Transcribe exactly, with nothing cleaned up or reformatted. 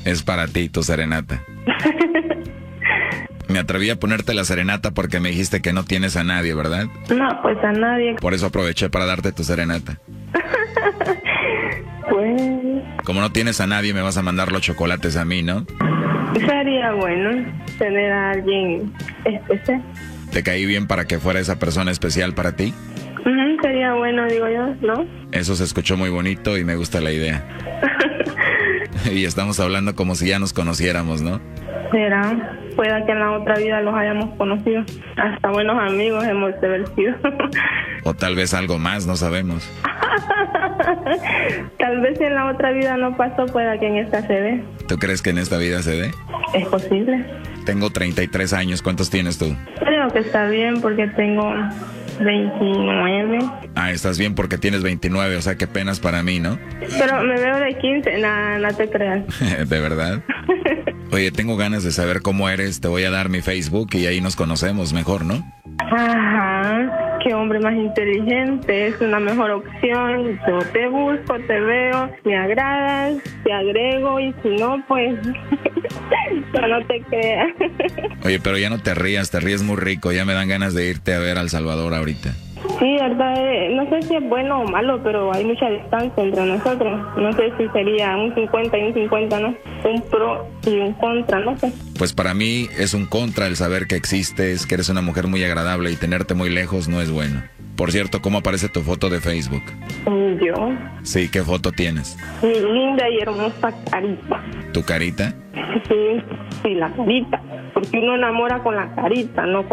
Es para ti tu serenata. Me atreví a ponerte la serenata porque me dijiste que no tienes a nadie, ¿verdad? No, pues a nadie. Por eso aproveché para darte tu serenata. Pues... Como no tienes a nadie, me vas a mandar los chocolates a mí, ¿no? Sería bueno tener a alguien especial. ¿Te caí bien para que fuera esa persona especial para ti? Uh-huh, sería bueno, digo yo, ¿no? Eso se escuchó muy bonito y me gusta la idea. Y estamos hablando como si ya nos conociéramos, ¿no? Será. Pueda que en la otra vida los hayamos conocido. Hasta buenos amigos hemos de haber sido. O tal vez algo más, no sabemos. Tal vez si en la otra vida no pasó, pueda que en esta se dé. ¿Tú crees que en esta vida se dé? Es posible. Tengo treinta y tres años, ¿cuántos tienes tú? Creo que está bien porque tengo veintinueve. Ah, estás bien porque tienes veintinueve, o sea, qué penas para mí, ¿no? Pero me veo de quince, nada, no te creas. ¿De verdad? Oye, tengo ganas de saber cómo eres, te voy a dar mi Facebook y ahí nos conocemos mejor, ¿no? Ajá, qué hombre más inteligente, es una mejor opción. Yo te busco, te veo, me agradas, te agrego y si no, pues... no, no te creas. Oye, pero ya no te rías, te ríes muy rico, ya me dan ganas de irte a ver a El Salvador ahorita. Sí, verdad, eh, no sé si es bueno o malo, pero hay mucha distancia entre nosotros. No sé si sería un cincuenta y un cincuenta, ¿no? Un pro y un contra, no sé. Pues para mí es un contra el saber que existes, que eres una mujer muy agradable y tenerte muy lejos no es bueno. Por cierto, ¿cómo aparece tu foto de Facebook? ¿Yo? Sí, ¿qué foto tienes? Mi linda y hermosa carita. ¿Tu carita? Sí, sí, la carita. Porque uno enamora con la carita, no